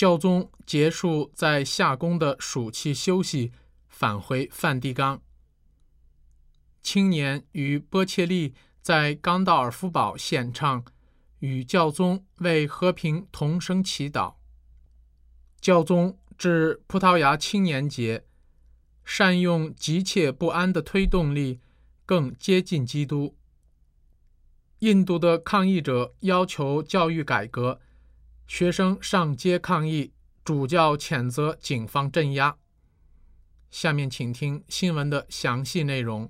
教宗结束在夏宫的暑期休息，返回梵蒂冈。青年与波切利在冈道尔夫堡献唱，与教宗为和平同声祈祷。教宗致葡萄牙青年节，善用急切不安的推动力，更接近基督。印度的抗议者要求教育改革，学生上街抗议，主教谴责警方镇压。下面请听新闻的详细内容。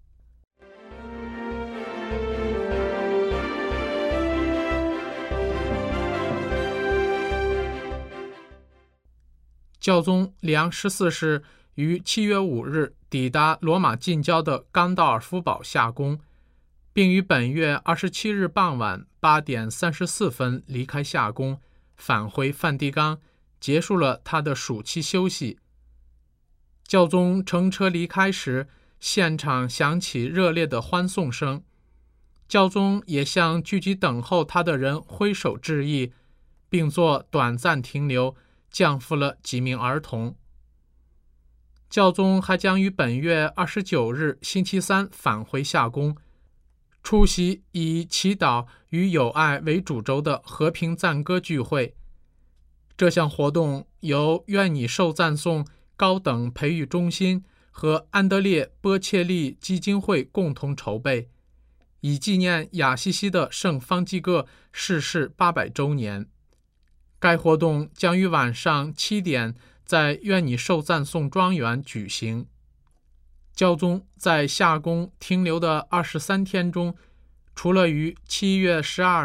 教宗里昂14世于7月5日抵达罗马近郊的冈道尔夫堡夏宫，并于本月27日傍晚8点34分离开夏宫，返回梵蒂冈，结束了他的暑期休息。教宗乘车离开时，现场响起热烈的欢送声。教宗也向聚集等候他的人挥手致意，并做短暂停留，降服了几名儿童。教宗还将于本月29日星期三返回夏宫，出席以祈祷与友爱为主轴的和平赞歌聚会。这项活动由愿你受赞颂高等培育中心和安德烈·波切利基金会共同筹备，以纪念亚西西的圣方济各逝世800周年。该活动将于晚上7点在愿你受赞颂庄园举行。教宗在夏宫停留的23天中，除了于7月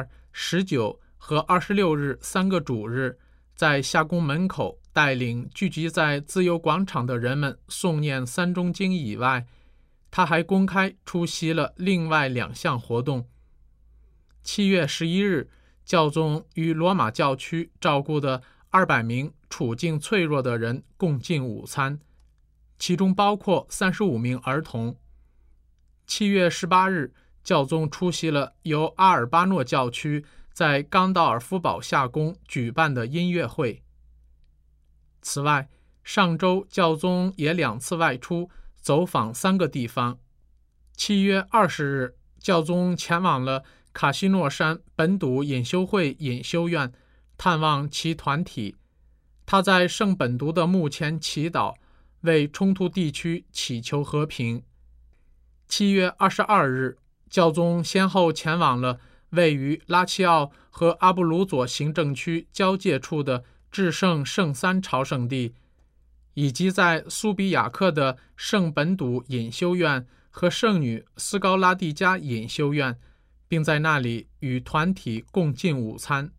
12、19和26日3个主日在夏宫门口带领聚集在自由广场的人们诵念3中经以外，他还公开出席了另外2项活动。7月11日，教宗与罗马教区照顾的200名处境脆弱的人共进午餐，其中包括35名儿童。7月18日，教宗出席了由阿尔巴诺教区在冈道尔夫堡夏宫举办的音乐会。此外，上周教宗也2次外出，走访3个地方。7月20日，教宗前往了卡西诺山本笃隐修会隐修院，探望其团体。他在圣本笃的墓前祈祷，为冲突地区祈求和平。7月22日，教宗先后前往了位于拉齐奥和阿布鲁佐行政区交界处的至圣圣三朝圣地，以及在苏比亚克的圣本笃隐修院和圣女斯高拉蒂加隐修院，并在那里与团体共进午餐。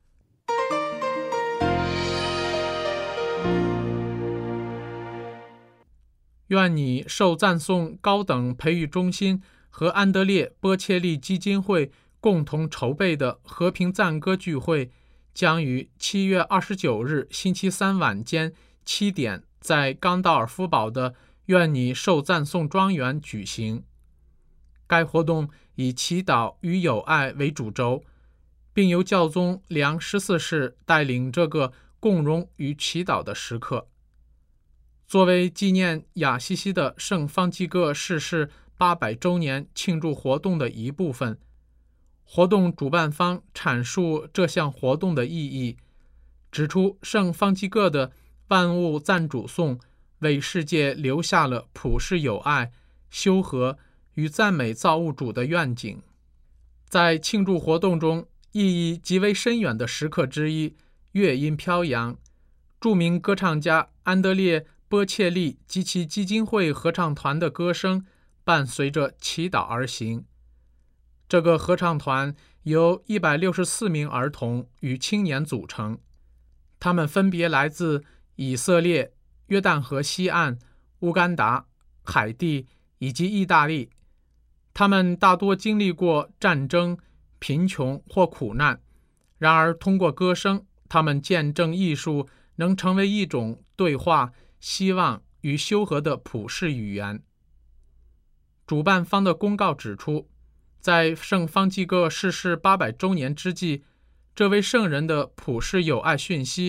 愿你受赞颂高等培育中心和安德烈·波切利基金会共同筹备的和平赞歌聚会，将于7月29日星期三晚间7点在冈道尔夫堡的愿你受赞颂庄园举行。该活动以祈祷与友爱为主轴，并由教宗里昂14世带领这个共融与祈祷的时刻。作为纪念亚西西的圣方济各逝世800周年庆祝活动的一部分，活动主办方阐述这项活动的意义，指出圣方济各的万物赞主颂为世界留下了普世友爱、修和与赞美造物主的愿景。在庆祝活动中，意义极为深远的时刻之一，乐音飘扬，著名歌唱家安德烈·波切利及其基金会合唱团的歌声伴随着祈祷而行。这个合唱团由164名儿童与青年组成，他们分别来自以色列、约旦河西岸、乌干达、海地以及意大利。他们大多经历过战争、贫穷或苦难，然而通过歌声，他们见证艺术能成为一种对话、希望与修和的普世语言。主办方的公告指出，在圣方济各逝世800周年之际，这位圣人的普世友爱讯息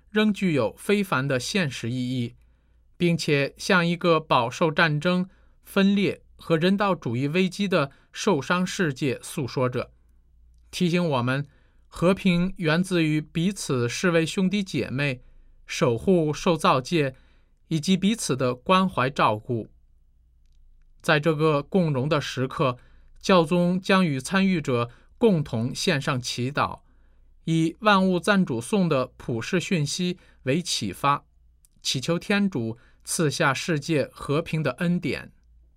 仍具有非凡的现实意义，并且向一个饱受战争、分裂和人道主义危机的受伤世界诉说着，提醒我们，和平源自于彼此视为兄弟姐妹，守护受造界，以及彼此的关怀照顾。在这个共荣的时刻，教宗将与参与者共同献上祈祷，以万物赞主颂的普世讯息为启发，祈求天主赐下世界和平的恩典。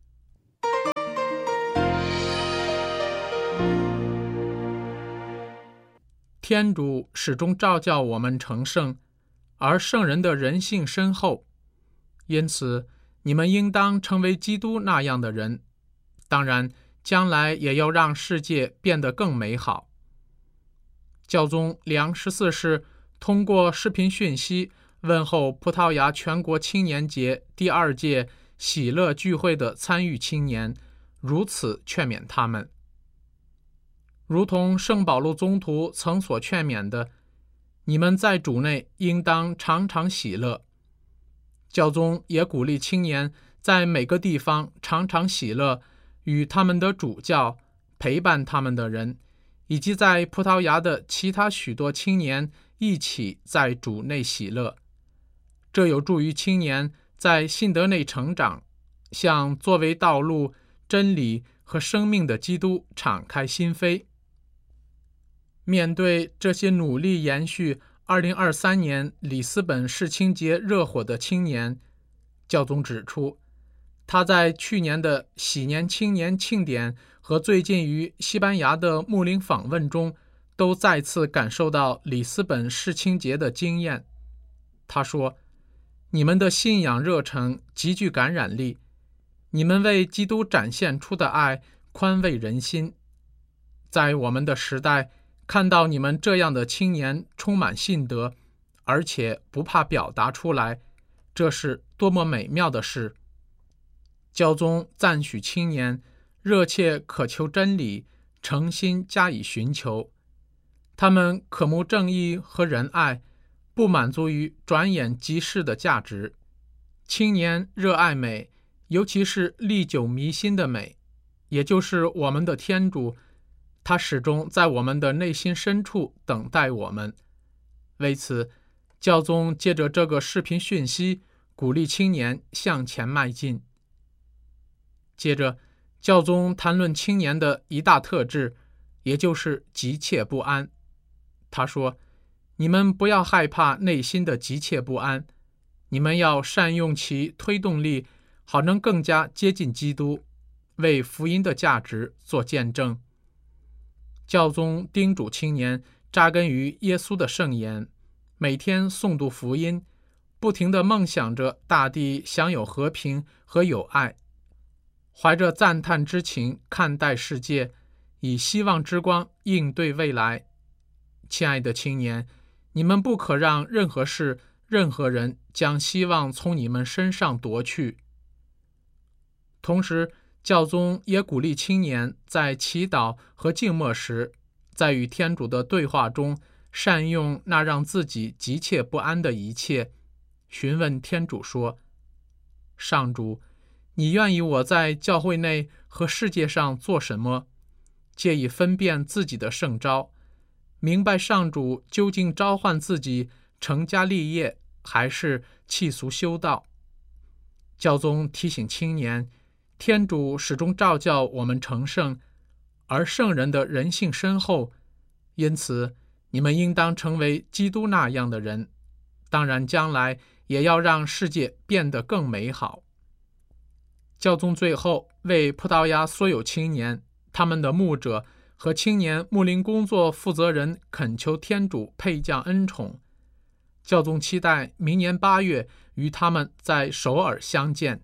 天主始终召叫我们成圣，而圣人的人性深厚，因此你们应当成为基督那样的人，当然将来也要让世界变得更美好。教宗良14世通过视频讯息问候葡萄牙全国青年节第2届喜乐聚会的参与青年，如此劝勉他们。如同圣保禄宗徒曾所劝勉的，你们在主内应当常常喜乐。教宗也鼓励青年在每个地方常常喜乐，与他们的主教、陪伴他们的人，以及在葡萄牙的其他许多青年一起在主内喜乐。这有助于青年在信德内成长，向作为道路、真理和生命的基督敞开心扉。面对这些努力延续2023年里斯本世青节热火的青年，教宗指出，他在去年的喜年青年庆典和最近于西班牙的牧灵访问中，都再次感受到里斯本世青节的经验。他说，你们的信仰热诚极具感染力，你们为基督展现出的爱宽慰人心。在我们的时代，看到你们这样的青年充满信德，而且不怕表达出来，这是多么美妙的事。教宗赞许青年热切渴求真理，诚心加以寻求。他们渴慕正义和仁爱，不满足于转眼即逝的价值。青年热爱美，尤其是历久弥新的美，也就是我们的天主，他始终在我们的内心深处等待我们。为此，教宗借着这个视频讯息，鼓励青年向前迈进。接着，教宗谈论青年的一大特质，也就是急切不安。他说，你们不要害怕内心的急切不安，你们要善用其推动力，好能更加接近基督，为福音的价值做见证。教宗叮嘱青年扎根于耶稣的圣言，每天诵读福音，不停地梦想着大地享有和平和友爱，怀着赞叹之情看待世界，以希望之光应对未来。亲爱的青年，你们不可让任何事、任何人将希望从你们身上夺去。同时，教宗也鼓励青年在祈祷和静默时，在与天主的对话中，善用那让自己急切不安的一切，询问天主说，上主，你愿意我在教会内和世界上做什么？借以分辨自己的圣召，明白上主究竟召唤自己成家立业，还是弃俗修道。教宗提醒青年，天主始终召叫我们成圣，而圣人的人性深厚，因此你们应当成为基督那样的人，当然将来也要让世界变得更美好。教宗最后为葡萄牙所有青年、他们的牧者和青年牧灵工作负责人恳求天主配降恩宠。教宗期待明年8月与他们在首尔相见。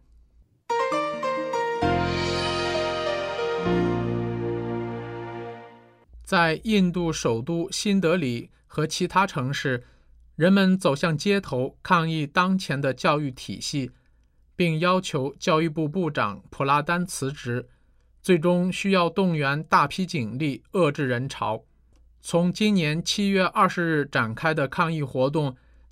在印度首都新德里和其他城市，人们走向街头抗议当前的教育体系，并要求教育部部长普拉丹辞职，最终需要动员大批警力遏制人潮。从今年7月20日展开的抗议活动，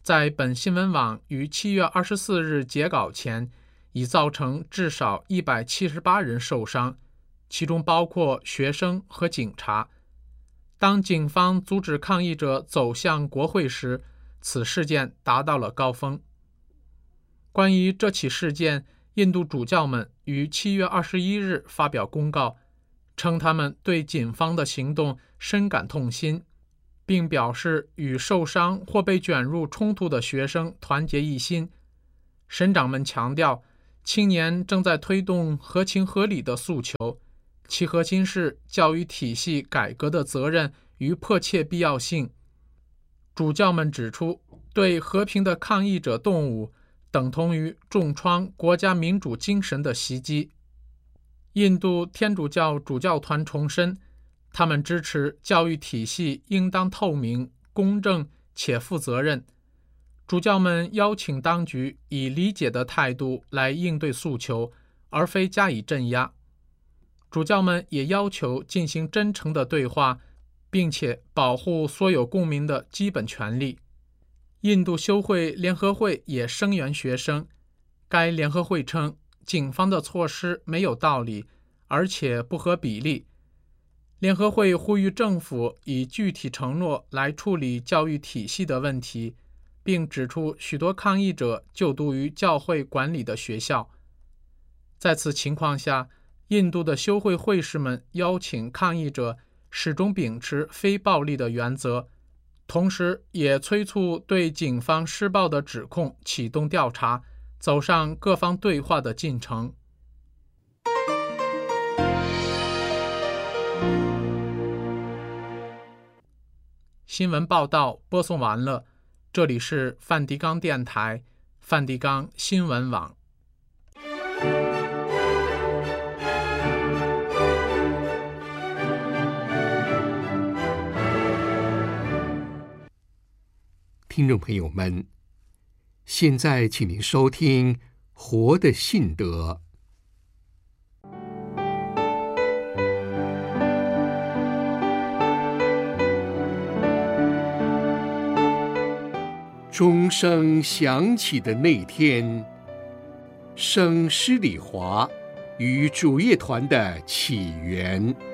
在本新闻网于7月24日截稿前，已造成至少178人受伤，其中包括学生和警察。当警方阻止抗议者走向国会时，此事件达到了高峰。关于这起事件，印度主教们于7月21日发表公告，称他们对警方的行动深感痛心，并表示与受伤或被卷入冲突的学生团结一心。省长们强调，青年正在推动合情合理的诉求，其核心是教育体系改革的责任与迫切必要性。主教们指出，对和平的抗议者动武等同于重创国家民主精神的袭击。印度天主教主教团重申，他们支持教育体系应当透明、公正且负责任。主教们邀请当局以理解的态度来应对诉求，而非加以镇压。主教们也要求进行真诚的对话，并且保护所有公民的基本权利。印度修会联合会也声援学生。该联合会称，警方的措施没有道理，而且不合比例。联合会呼吁政府以具体承诺来处理教育体系的问题，并指出许多抗议者就读于教会管理的学校。在此情况下，印度的修会会士们邀请抗议者始终秉持非暴力的原则，同时也催促对警方施暴的指控启动调查，走上各方对话的进程。新闻报道播送完了，这里是梵蒂冈电台，梵蒂冈新闻网。 听众朋友们，现在请您收听《活的信德》。钟声响起的那天，圣施礼华与主业团的起源。